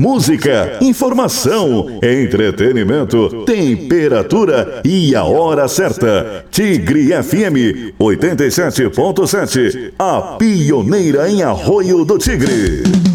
música, informação, entretenimento, temperatura e a hora certa. Tigre FM 87.7, a pioneira em Arroio do Tigre.